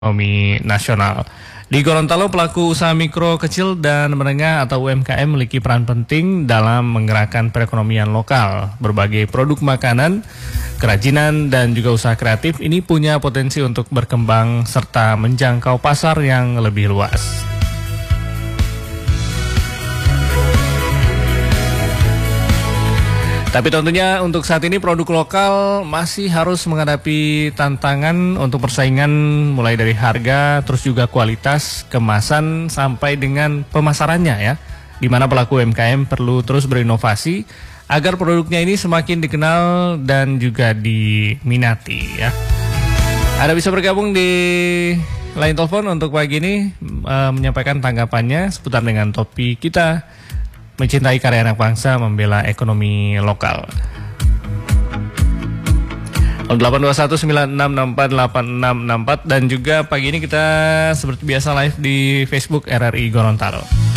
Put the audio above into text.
ekonomi nasional. Di Gorontalo, pelaku usaha mikro, kecil, dan menengah atau UMKM memiliki peran penting dalam menggerakkan perekonomian lokal. Berbagai produk makanan, kerajinan, dan juga usaha kreatif ini punya potensi untuk berkembang serta menjangkau pasar yang lebih luas. Tapi tentunya untuk saat ini produk lokal masih harus menghadapi tantangan untuk persaingan mulai dari harga, terus juga kualitas, kemasan, sampai dengan pemasarannya ya. Di mana pelaku UMKM perlu terus berinovasi agar produknya ini semakin dikenal dan juga diminati ya. Anda bisa bergabung di line telepon untuk pagi ini menyampaikan tanggapannya seputar dengan topik kita. Mencintai karya anak bangsa, membela ekonomi lokal. 082196648664 dan juga pagi ini kita seperti biasa live di Facebook RRI Gorontalo.